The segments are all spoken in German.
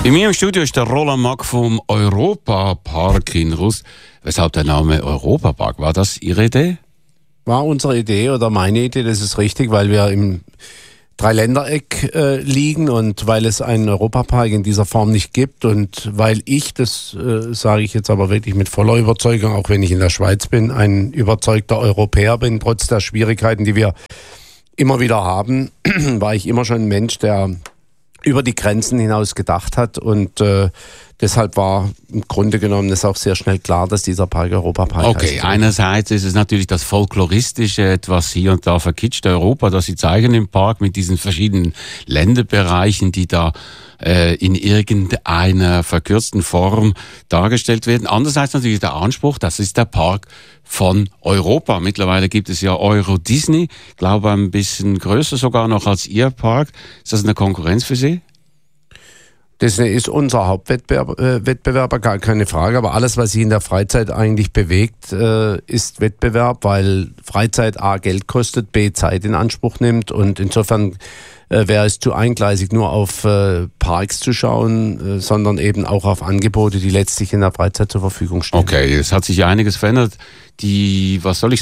Bei mir im Studio ist der Roland Mack vom Europa-Park in Rust. Weshalb der Name Europa-Park? War das Ihre Idee? War unsere Idee oder meine Idee, das ist richtig, weil wir im Dreiländereck liegen und weil es einen Europapark in dieser Form nicht gibt und weil ich, das sage ich jetzt aber wirklich mit voller Überzeugung, auch wenn ich in der Schweiz bin, ein überzeugter Europäer bin, trotz der Schwierigkeiten, die wir immer wieder haben, war ich immer schon ein Mensch, der über die Grenzen hinaus gedacht hat und deshalb war im Grunde genommen es auch sehr schnell klar, dass dieser Park Europapark heißt. Okay, einerseits ist es natürlich das folkloristische, etwas hier und da verkitschte Europa, das Sie zeigen im Park mit diesen verschiedenen Länderbereichen, die da in irgendeiner verkürzten Form dargestellt werden. Andererseits natürlich der Anspruch, das ist der Park von Europa. Mittlerweile gibt es ja Euro Disney, ich glaube ein bisschen größer sogar noch als Ihr Park. Ist das eine Konkurrenz für Sie? Disney ist unser Hauptwettbewerber, gar keine Frage. Aber alles, was sich in der Freizeit eigentlich bewegt, ist Wettbewerb, weil Freizeit A Geld kostet, B Zeit in Anspruch nimmt. Und insofern wäre es zu eingleisig, nur auf Parks zu schauen, sondern eben auch auf Angebote, die letztlich in der Freizeit zur Verfügung stehen. Okay, es hat sich einiges verändert. Die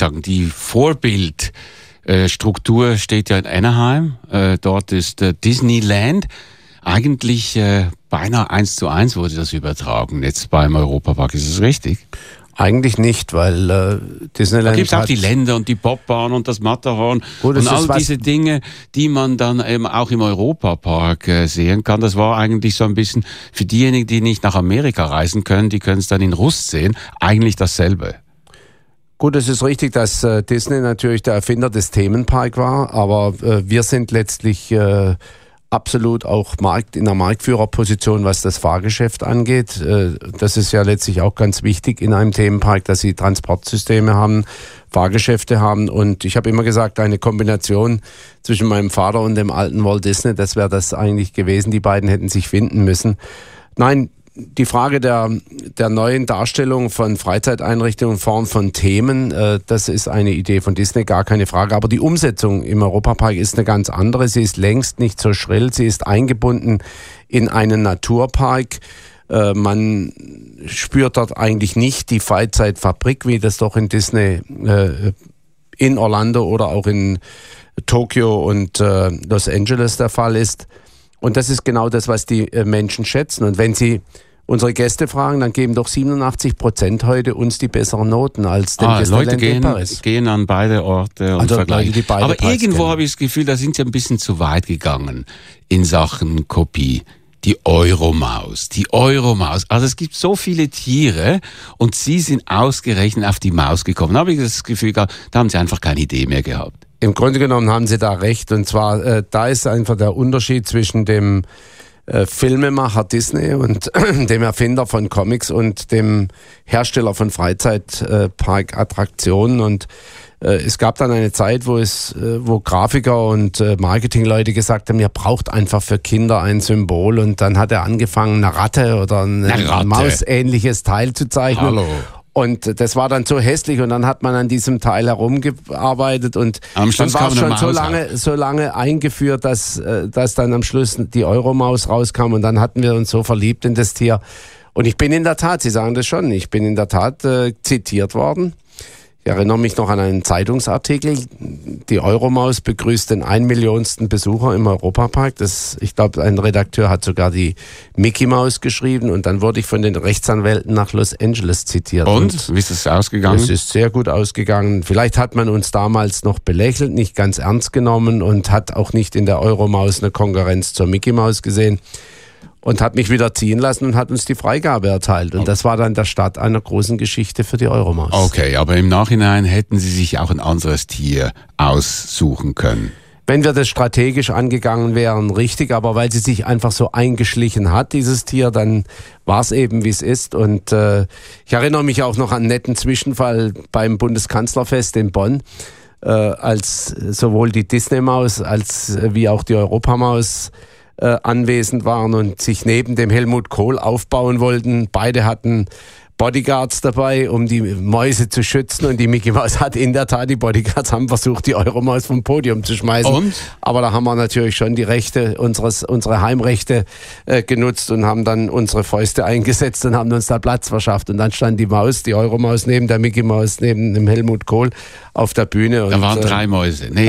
Vorbildstruktur steht ja in Anaheim. Dort ist Disneyland. Eigentlich beinahe 1:1 wurde das übertragen jetzt beim Europapark. Ist es richtig? Eigentlich nicht, weil Disneyland da gibt es auch die Länder und die Bobbahn und das Matterhorn und all diese Dinge, die man dann eben auch im Europapark sehen kann. Das war eigentlich so ein bisschen für diejenigen, die nicht nach Amerika reisen können, die können es dann in Rust sehen, eigentlich dasselbe. Gut, es ist richtig, dass Disney natürlich der Erfinder des Themenparks war, aber wir sind letztlich absolut auch in der Marktführerposition, was das Fahrgeschäft angeht. Das ist ja letztlich auch ganz wichtig in einem Themenpark, dass sie Transportsysteme haben, Fahrgeschäfte haben. Und ich habe immer gesagt, eine Kombination zwischen meinem Vater und dem alten Walt Disney, das wäre das eigentlich gewesen. Die beiden hätten sich finden müssen. Nein, die Frage der neuen Darstellung von Freizeiteinrichtungen in Form von Themen, das ist eine Idee von Disney, gar keine Frage. Aber die Umsetzung im Europapark ist eine ganz andere. Sie ist längst nicht so schrill. Sie ist eingebunden in einen Naturpark. Man spürt dort eigentlich nicht die Freizeitfabrik, wie das doch in Disney in Orlando oder auch in Tokio und Los Angeles der Fall ist. Und das ist genau das, was die Menschen schätzen. Und wenn Sie unsere Gäste fragen, dann geben doch 87% heute uns die besseren Noten als dem Disneyland in Paris. Leute gehen an beide Orte und vergleichen. Aber irgendwo habe ich das Gefühl, da sind Sie ein bisschen zu weit gegangen in Sachen Kopie. Die Euromaus. Also es gibt so viele Tiere und Sie sind ausgerechnet auf die Maus gekommen. Da habe ich das Gefühl gehabt, da haben Sie einfach keine Idee mehr gehabt. Im Grunde genommen haben Sie da recht. Und zwar, da ist einfach der Unterschied zwischen dem Filmemacher Disney und dem Erfinder von Comics und dem Hersteller von Freizeitpark-Attraktionen. Und es gab dann eine Zeit, wo Grafiker und Marketingleute gesagt haben, ihr braucht einfach für Kinder ein Symbol. Und dann hat er angefangen, eine Ratte oder ein Mausähnliches Teil zu zeichnen. Hallo. Und das war dann so hässlich und dann hat man an diesem Teil herumgearbeitet und am Schluss dann war es schon Maus so lange eingeführt, dass dann am Schluss die Euromaus rauskam und dann hatten wir uns so verliebt in das Tier. Und ich bin in der Tat, Sie sagen das schon, ich bin in der Tat zitiert worden. Ich erinnere mich noch an einen Zeitungsartikel. Die Euromaus begrüßt den 1 Millionsten Besucher im Europapark. Ich glaube, ein Redakteur hat sogar die Mickey Maus geschrieben und dann wurde ich von den Rechtsanwälten nach Los Angeles zitiert. Und wie ist es ausgegangen? Es ist sehr gut ausgegangen. Vielleicht hat man uns damals noch belächelt, nicht ganz ernst genommen und hat auch nicht in der Euromaus eine Konkurrenz zur Mickey Maus gesehen. Und hat mich wieder ziehen lassen und hat uns die Freigabe erteilt. Und das war dann der Start einer großen Geschichte für die Euromaus. Okay, aber im Nachhinein hätten Sie sich auch ein anderes Tier aussuchen können. Wenn wir das strategisch angegangen wären, richtig. Aber weil sie sich einfach so eingeschlichen hat, dieses Tier, dann war es eben, wie es ist. Und ich erinnere mich auch noch an einen netten Zwischenfall beim Bundeskanzlerfest in Bonn, als sowohl die Disney-Maus als wie auch die Europamaus anwesend waren und sich neben dem Helmut Kohl aufbauen wollten. Beide hatten Bodyguards dabei, um die Mäuse zu schützen. Und die Mickey Maus hat in der Tat, die Bodyguards haben versucht, die Euromaus vom Podium zu schmeißen. Und? Aber da haben wir natürlich schon die Rechte, unsere Heimrechte genutzt und haben dann unsere Fäuste eingesetzt und haben uns da Platz verschafft. Und dann stand die Euromaus neben der Mickey Maus, neben dem Helmut Kohl auf der Bühne. Da waren 3 Mäuse. Nee,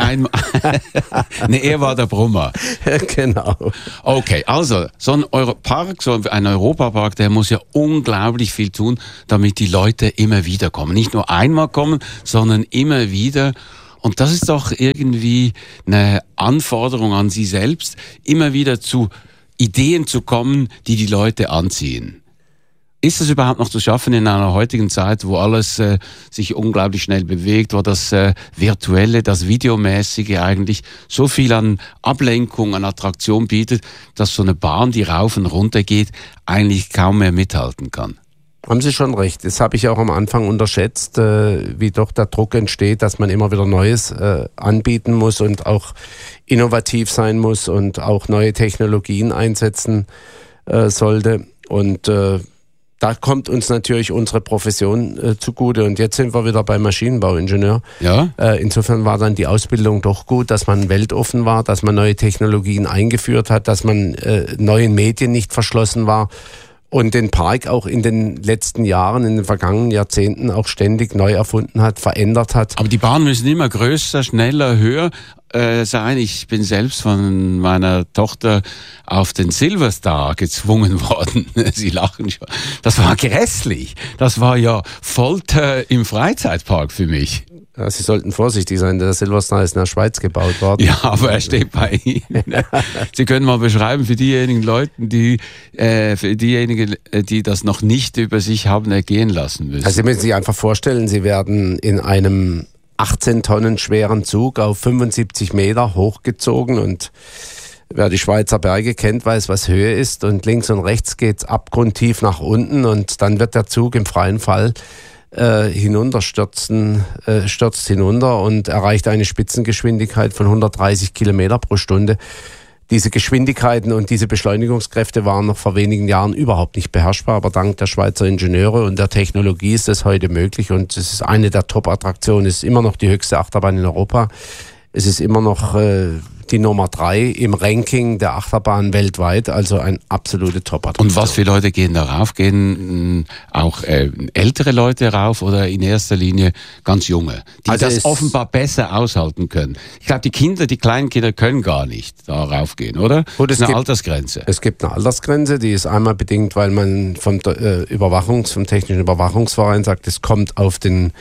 er war der Brummer. Genau. Okay, also so ein Europapark, der muss ja unglaublich viel tun, damit die Leute immer wieder kommen. Nicht nur einmal kommen, sondern immer wieder. Und das ist doch irgendwie eine Anforderung an Sie selbst, immer wieder zu Ideen zu kommen, die die Leute anziehen. Ist es überhaupt noch zu schaffen in einer heutigen Zeit, wo alles sich unglaublich schnell bewegt, wo das Virtuelle, das Videomäßige eigentlich so viel an Ablenkung, an Attraktion bietet, dass so eine Bahn, die rauf und runter geht, eigentlich kaum mehr mithalten kann? Haben Sie schon recht. Das habe ich auch am Anfang unterschätzt, wie doch der Druck entsteht, dass man immer wieder Neues anbieten muss und auch innovativ sein muss und auch neue Technologien einsetzen sollte. Und da kommt uns natürlich unsere Profession zugute. Und jetzt sind wir wieder beim Maschinenbauingenieur. Ja. Insofern war dann die Ausbildung doch gut, dass man weltoffen war, dass man neue Technologien eingeführt hat, dass man neuen Medien nicht verschlossen war. Und den Park auch in den letzten Jahren, in den vergangenen Jahrzehnten auch ständig neu erfunden hat, verändert hat. Aber die Bahnen müssen immer größer, schneller, höher sein. Ich bin selbst von meiner Tochter auf den Silverstar gezwungen worden. Sie lachen schon. Das war grässlich. Das war ja Folter im Freizeitpark für mich. Ja, Sie sollten vorsichtig sein, der Silverstar ist in der Schweiz gebaut worden. Ja, aber er steht bei Ihnen. Sie können mal beschreiben für diejenigen Leute, die das noch nicht über sich haben ergehen lassen müssen. Also Sie müssen sich einfach vorstellen, Sie werden in einem 18 Tonnen schweren Zug auf 75 Meter hochgezogen und wer die Schweizer Berge kennt, weiß, was Höhe ist, und links und rechts geht's abgrundtief nach unten und dann wird der Zug im freien Fall stürzt hinunter und erreicht eine Spitzengeschwindigkeit von 130 Kilometer pro Stunde. Diese Geschwindigkeiten und diese Beschleunigungskräfte waren noch vor wenigen Jahren überhaupt nicht beherrschbar, aber dank der Schweizer Ingenieure und der Technologie ist das heute möglich und es ist eine der Top-Attraktionen. Es ist immer noch die höchste Achterbahn in Europa. Es ist immer noch die Nummer 3 im Ranking der Achterbahn weltweit, also eine absolute Top-Attraktion. Und was für Leute gehen da rauf? Gehen auch ältere Leute rauf oder in erster Linie ganz junge, die also das offenbar besser aushalten können? Ich glaube, die kleinen Kinder können gar nicht da raufgehen, oder? Gut, das ist eine Altersgrenze. Es gibt eine Altersgrenze, die ist einmal bedingt, weil man vom Technischen Überwachungsverein sagt, es kommt auf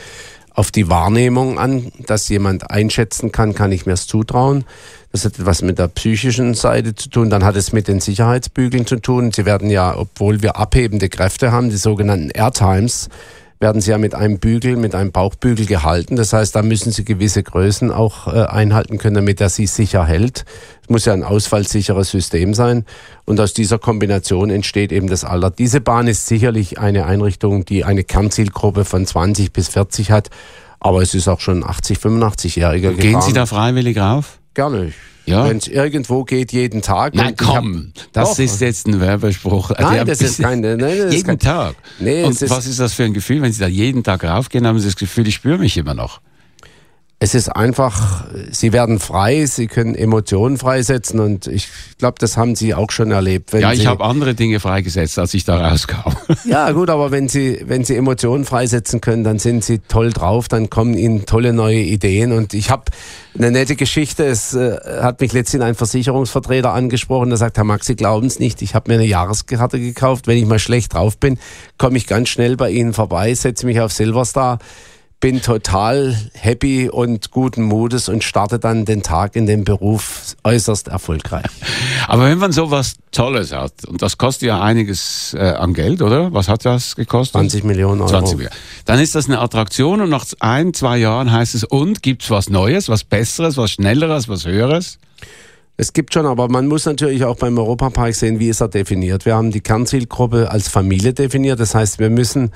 die Wahrnehmung an, dass jemand einschätzen kann ich mir es zutrauen. Das hat etwas mit der psychischen Seite zu tun, dann hat es mit den Sicherheitsbügeln zu tun. Sie werden ja, obwohl wir abhebende Kräfte haben, die sogenannten Airtimes, werden sie ja mit einem Bauchbügel gehalten. Das heißt, da müssen sie gewisse Größen auch einhalten können, damit er sie sicher hält. Es muss ja ein ausfallsicheres System sein. Und aus dieser Kombination entsteht eben das Alter. Diese Bahn ist sicherlich eine Einrichtung, die eine Kernzielgruppe von 20 bis 40 hat. Aber es ist auch schon 80-, 85-Jähriger gefahren. Gehen Sie da freiwillig rauf? Gerne. Ja. Wenn es irgendwo geht, jeden Tag. Nein, komm, das ist jetzt ein Werbespruch. Nein, das ist keine. Jeden Tag. Nee, und was ist das für ein Gefühl, wenn Sie da jeden Tag raufgehen, haben Sie das Gefühl, ich spüre mich immer noch? Es ist einfach, Sie werden frei, Sie können Emotionen freisetzen und ich glaube, das haben Sie auch schon erlebt. Ja, ich habe andere Dinge freigesetzt, als ich da rauskam. Ja gut, aber wenn Sie Emotionen freisetzen können, dann sind Sie toll drauf, dann kommen Ihnen tolle neue Ideen und ich habe eine nette Geschichte, es hat mich letztens ein Versicherungsvertreter angesprochen, der sagt, Herr Max, Sie glauben es nicht, ich habe mir eine Jahreskarte gekauft, wenn ich mal schlecht drauf bin, komme ich ganz schnell bei Ihnen vorbei, setze mich auf Silverstar, bin total happy und guten Mutes und starte dann den Tag in dem Beruf äußerst erfolgreich. Aber wenn man sowas Tolles hat, und das kostet ja einiges an Geld, oder? Was hat das gekostet? 20 Millionen Euro. 20 Millionen. Dann ist das eine Attraktion und nach 1-2 Jahren heißt es, und gibt's was Neues, was Besseres, was Schnelleres, was Höheres? Es gibt schon, aber man muss natürlich auch beim Europapark sehen, wie ist er definiert. Wir haben die Kernzielgruppe als Familie definiert, das heißt, wir müssen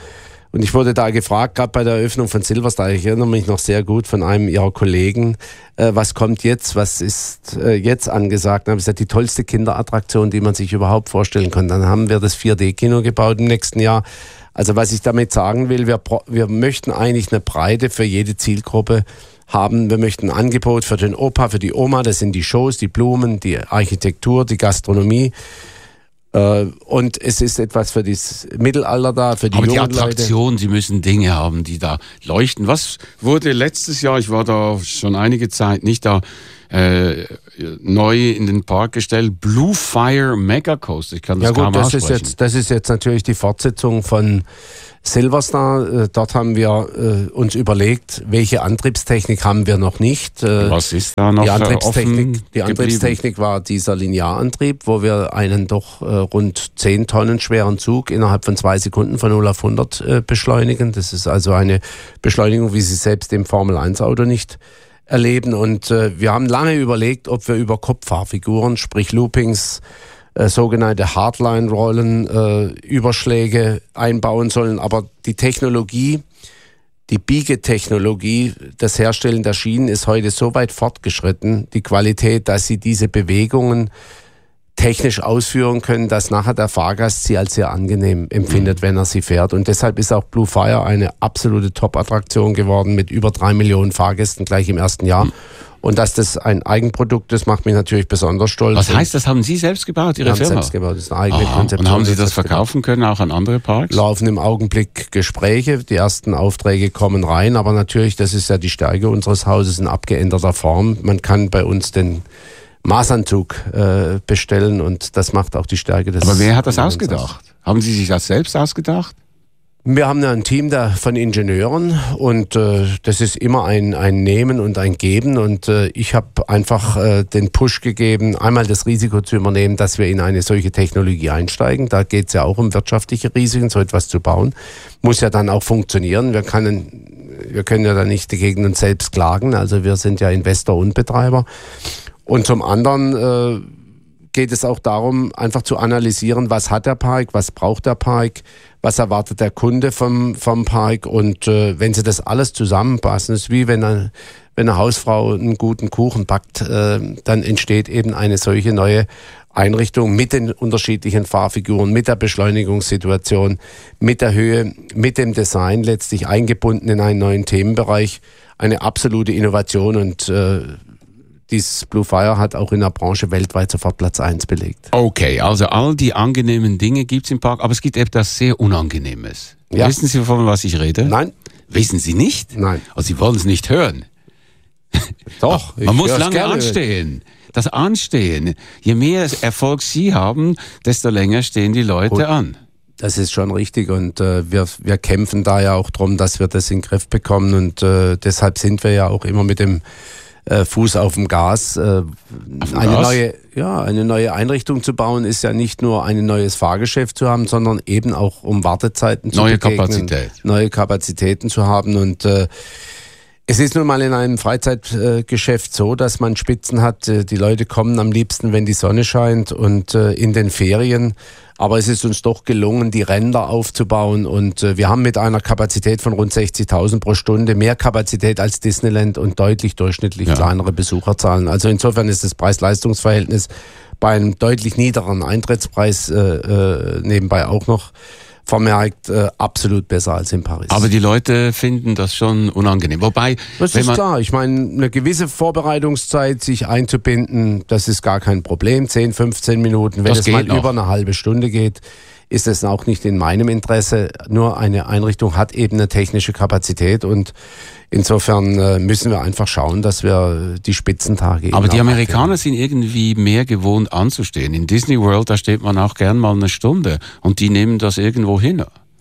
Und ich wurde da gefragt, gerade bei der Eröffnung von Silverstar, ich erinnere mich noch sehr gut von einem ihrer Kollegen, was kommt jetzt, was ist jetzt angesagt? Dann habe ich gesagt, die tollste Kinderattraktion, die man sich überhaupt vorstellen kann. Dann haben wir das 4D-Kino gebaut im nächsten Jahr. Also was ich damit sagen will, wir möchten eigentlich eine Breite für jede Zielgruppe haben. Wir möchten ein Angebot für den Opa, für die Oma, das sind die Shows, die Blumen, die Architektur, die Gastronomie. Und es ist etwas für das Mittelalter da, für die jungen Leute. Aber die Attraktion, Sie müssen Dinge haben, die da leuchten. Was wurde letztes Jahr, ich war da schon einige Zeit nicht da, neu in den Park gestellt, Blue Fire Mega Coaster. Ich kann das kaum aussprechen. Das ist jetzt natürlich die Fortsetzung von Silverstar. Dort haben wir uns überlegt, welche Antriebstechnik haben wir noch nicht. Was ist da noch Die Antriebstechnik war dieser Linearantrieb, wo wir einen doch rund 10 Tonnen schweren Zug innerhalb von 2 Sekunden von 0 auf 100 beschleunigen. Das ist also eine Beschleunigung, wie sie selbst im Formel-1-Auto nicht erleben. Und wir haben lange überlegt, ob wir über Kopffahrfiguren, sprich Loopings, sogenannte Hardline-Rollen, Überschläge einbauen sollen. Aber die Technologie, die Biegetechnologie, das Herstellen der Schienen ist heute so weit fortgeschritten, die Qualität, dass sie diese Bewegungen technisch ausführen können, dass nachher der Fahrgast sie als sehr angenehm empfindet, wenn er sie fährt. Und deshalb ist auch Blue Fire eine absolute Top-Attraktion geworden mit über 3 Millionen Fahrgästen gleich im ersten Jahr. Und dass das ein Eigenprodukt ist, macht mich natürlich besonders stolz. Was heißt, das haben Sie selbst gebaut, Ihre Firma? Wir haben selbst gebaut, das ist eine eigene Konzeption. Und haben Sie das verkaufen können, auch an andere Parks? Laufen im Augenblick Gespräche, die ersten Aufträge kommen rein, aber natürlich, das ist ja die Stärke unseres Hauses in abgeänderter Form. Man kann bei uns den Maßanzug bestellen und das macht auch die Stärke des... Aber wer hat das ausgedacht? Haben Sie sich das selbst ausgedacht? Wir haben ja ein Team von Ingenieuren und das ist immer ein Nehmen und ein Geben und ich habe einfach den Push gegeben, einmal das Risiko zu übernehmen, dass wir in eine solche Technologie einsteigen. Da geht es ja auch um wirtschaftliche Risiken, so etwas zu bauen. Muss ja dann auch funktionieren. Wir können ja dann nicht gegen uns selbst klagen, also wir sind ja Investor und Betreiber. Und zum anderen geht es auch darum, einfach zu analysieren, was hat der Park, was braucht der Park, was erwartet der Kunde vom Park und wenn sie das alles zusammenpassen, ist wie wenn eine Hausfrau einen guten Kuchen backt, dann entsteht eben eine solche neue Einrichtung mit den unterschiedlichen Fahrfiguren, mit der Beschleunigungssituation, mit der Höhe, mit dem Design letztlich eingebunden in einen neuen Themenbereich, eine absolute Innovation und dieses Blue Fire hat auch in der Branche weltweit sofort Platz 1 belegt. Okay, also all die angenehmen Dinge gibt's im Park, aber es gibt etwas sehr Unangenehmes. Ja. Wissen Sie, von was ich rede? Nein. Wissen Sie nicht? Nein. Also Sie wollen es nicht hören. Doch. Man muss lange anstehen. Das Anstehen. Je mehr Erfolg Sie haben, desto länger stehen die Leute an. Das ist schon richtig und wir kämpfen da ja auch drum, dass wir das in den Griff bekommen und deshalb sind wir ja auch immer mit dem Fuß auf dem Gas. Eine neue Einrichtung zu bauen, ist ja nicht nur ein neues Fahrgeschäft zu haben, sondern eben auch um Wartezeiten zu begegnen, neue Kapazitäten zu haben. Und es ist nun mal in einem Freizeitgeschäft so, dass man Spitzen hat. Die Leute kommen am liebsten, wenn die Sonne scheint und in den Ferien. Aber es ist uns doch gelungen, die Ränder aufzubauen und wir haben mit einer Kapazität von rund 60.000 pro Stunde mehr Kapazität als Disneyland und deutlich durchschnittlich kleinere Besucherzahlen. Also insofern ist das Preis-Leistungs-Verhältnis bei einem deutlich niederen Eintrittspreis nebenbei auch noch vermerkt absolut besser als in Paris. Aber die Leute finden das schon unangenehm. Wobei, das ist klar. Ich meine, eine gewisse Vorbereitungszeit, sich einzubinden, das ist gar kein Problem. 10, 15 Minuten. Wenn es mal über eine halbe Stunde geht, ist es auch nicht in meinem Interesse. Nur eine Einrichtung hat eben eine technische Kapazität und insofern müssen wir einfach schauen, dass wir die Spitzentage... Aber die Amerikaner sind irgendwie mehr gewohnt anzustehen. In Disney World, da steht man auch gern mal eine Stunde und die nehmen das irgendwo hin.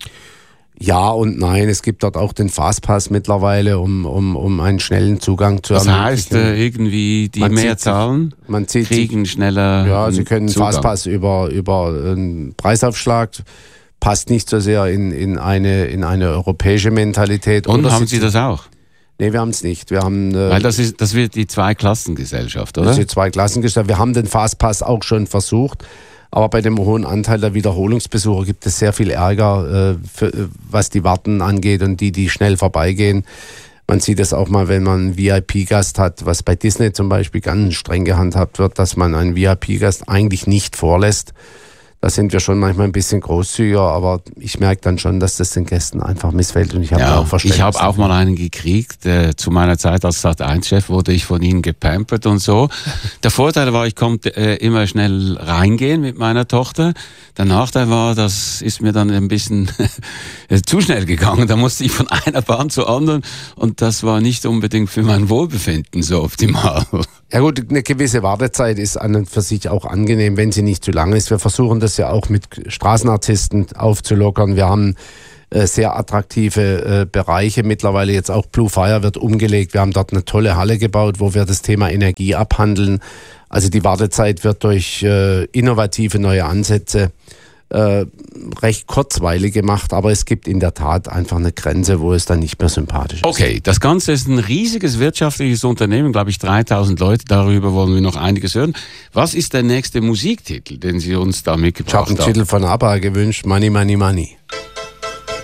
Ja und nein, es gibt dort auch den Fastpass mittlerweile, um einen schnellen Zugang zu haben. Das heißt, irgendwie die mehr zahlen, kriegen schneller Ja, sie können Zugang. Fastpass über einen Preisaufschlag, passt nicht so sehr in eine europäische Mentalität. Und haben Sie das auch? Nee, wir haben es nicht. Wir haben, weil das wird die Zweiklassengesellschaft, oder? Das ist die Zweiklassengesellschaft. Wir haben den Fastpass auch schon versucht. Aber bei dem hohen Anteil der Wiederholungsbesucher gibt es sehr viel Ärger, was die Warten angeht und die schnell vorbeigehen. Man sieht es auch mal, wenn man einen VIP-Gast hat, was bei Disney zum Beispiel ganz streng gehandhabt wird, dass man einen VIP-Gast eigentlich nicht vorlässt. Da sind wir schon manchmal ein bisschen großzügiger, aber ich merke dann schon, dass das den Gästen einfach missfällt und ich habe auch Verständnis. Ich habe auch mal einen gekriegt. Zu meiner Zeit als Sat.1-Chef wurde ich von ihnen gepampert und so. Der Vorteil war, ich konnte immer schnell reingehen mit meiner Tochter. Der Nachteil war, das ist mir dann ein bisschen zu schnell gegangen. Da musste ich von einer Bahn zur anderen und das war nicht unbedingt für mein Wohlbefinden so optimal. Ja gut, eine gewisse Wartezeit ist an und für sich auch angenehm, wenn sie nicht zu lang ist. Wir versuchen das ja auch mit Straßenartisten aufzulockern. Wir haben sehr attraktive Bereiche. Mittlerweile jetzt auch Blue Fire wird umgelegt. Wir haben dort eine tolle Halle gebaut, wo wir das Thema Energie abhandeln. Also die Wartezeit wird durch innovative neue Ansätze recht kurzweilig gemacht, aber es gibt in der Tat einfach eine Grenze, wo es dann nicht mehr sympathisch ist. Okay, das Ganze ist ein riesiges wirtschaftliches Unternehmen, glaube ich 3000 Leute, darüber wollen wir noch einiges hören. Was ist der nächste Musiktitel, den Sie uns da mitgebracht haben? Ich habe einen Titel von ABBA gewünscht, Money, Money, Money.